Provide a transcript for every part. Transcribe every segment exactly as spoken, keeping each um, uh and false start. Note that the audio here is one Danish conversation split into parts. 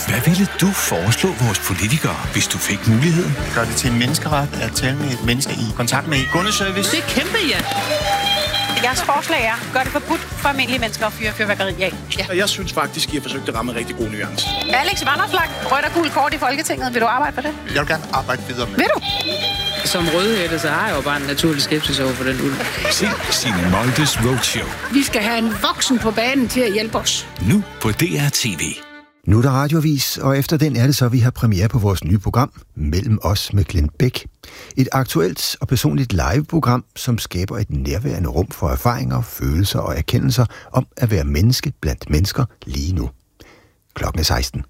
Hvad ville du foreslå vores politikere, hvis du fik muligheden? Gør det til en menneskeret at tale med et menneske i kontakt med kundeservice? Det er kæmpe, ja. Jeres forslag er, gør det forbudt for almindelige mennesker at fyre fyrværkeri af. Ja. Jeg synes faktisk, I har forsøgt at ramme en rigtig god nuance. Alex Vanopslagh, rødt og gult kort i Folketinget. Vil du arbejde for det? Jeg vil gerne arbejde videre med. Vil du? Som rødhætte, så har jeg jo bare en naturlig skepsis over for den ulv. Se Signe Moldes Roadshow. Vi skal have en voksen på banen til at hjælpe os. Nu på D R T V. Nu er der radioavis, og efter den er det så, vi har premiere på vores nye program, Mellem os med Glenn Bæk. Et aktuelt og personligt live-program, som skaber et nærværende rum for erfaringer, følelser og erkendelser om at være menneske blandt mennesker lige nu. Klokken er seksten.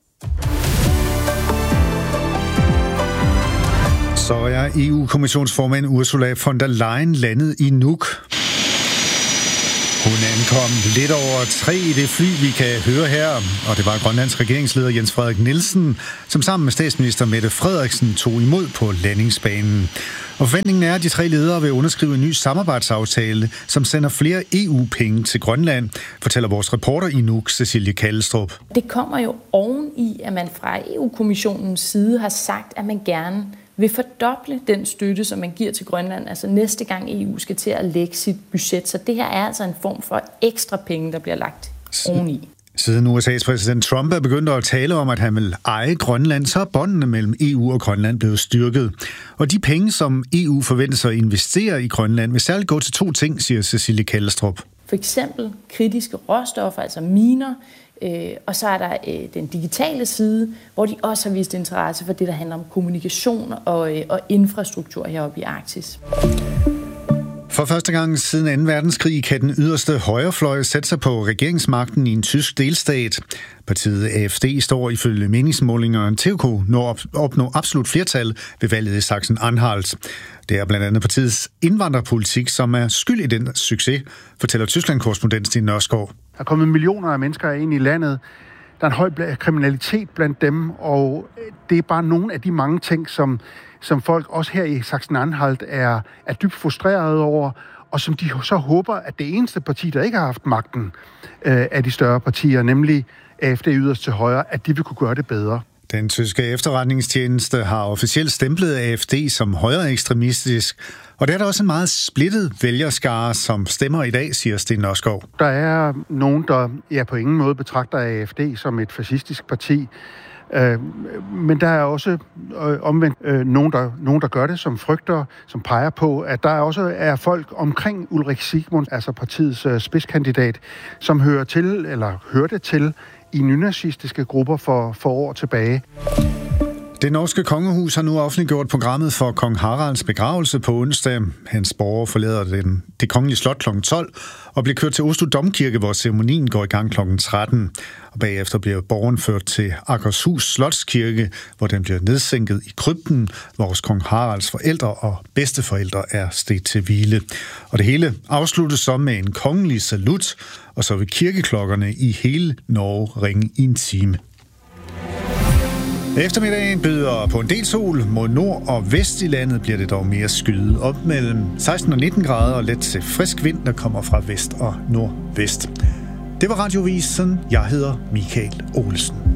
Så er E U-kommissionsformand Ursula von der Leyen landet i Nuuk. Hun ankom lidt over tre i det fly, vi kan høre her, og det var Grønlands regeringsleder Jens Frederik Nielsen, som sammen med statsminister Mette Frederiksen tog imod på landingsbanen. Og forventningen er, at de tre ledere vil underskrive en ny samarbejdsaftale, som sender flere E U-penge til Grønland, fortæller vores reporter i Nuuk, Cecilie Kallestrup. Det kommer jo oven i, at man fra E U-kommissionens side har sagt, at man gerne vil fordoble den støtte, som man giver til Grønland, altså næste gang E U skal til at lægge sit budget. Så det her er altså en form for ekstra penge, der bliver lagt oveni. Siden U S A's præsident Trump er begyndt at tale om, at han vil eje Grønland, så er båndene mellem E U og Grønland blevet styrket. Og de penge, som E U forventes at investere i Grønland, vil særligt gå til to ting, siger Cecilie Kallestrup. For eksempel kritiske råstoffer, altså miner, øh, og så er der øh, den digitale side, hvor de også har vist interesse for det, der handler om kommunikation og, øh, og infrastruktur heroppe i Arktis. For første gang siden anden verdenskrig kan den yderste højrefløj sætte sig på regeringsmagten i en tysk delstat. Partiet A F D står ifølge meningsmålingerne til at kunne opnå absolut flertal ved valget i Sachsen-Anhalt. Det er blandt andet partiets indvandrerpolitik, som er skyld i den succes, fortæller Tyskland-korrespondent Sten Nørskov. Der er kommet millioner af mennesker ind i landet. Der er en høj kriminalitet blandt dem, og det er bare nogle af de mange ting, som som folk også her i Sachsen-Anhalt er, er dybt frustrerede over, og som de så håber, at det eneste parti, der ikke har haft magten øh, af de større partier, nemlig A F D yderst til højre, at de vil kunne gøre det bedre. Den tyske efterretningstjeneste har officielt stemplet A F D som højreekstremistisk, og der er der også en meget splittet vælgerskare, som stemmer i dag, siger Sten Nørskov. Der er nogen, der ja, på ingen måde betragter A F D som et fascistisk parti, men der er også omvendt nogen der, nogen, der gør det, som frygter, som peger på, at der også er folk omkring Ulrik Sigmund, altså partiets spidskandidat, som hører til, eller hørte til, i nynazistiske grupper for, for år tilbage. Det norske kongehus har nu offentliggjort programmet for kong Haralds begravelse på onsdag. Hans borger forlader den, det kongelige slot klokken tolv og bliver kørt til Oslo Domkirke, hvor ceremonien går i gang klokken tretten. Og bagefter bliver borgeren ført til Akershus Slotskirke, hvor den bliver nedsænket i krypten, hvor vores kong Haralds forældre og bedsteforældre er stedt til hvile. Og det hele afsluttes så med en kongelig salut, og så vil kirkeklokkerne i hele Norge ringe i en time. Eftermiddagen byder på en del sol. Mod nord og vest i landet bliver det dog mere skyet op mellem seksten og nitten grader og let til frisk vind, der kommer fra vest og nordvest. Det var Radiovisen. Jeg hedder Michael Olsen.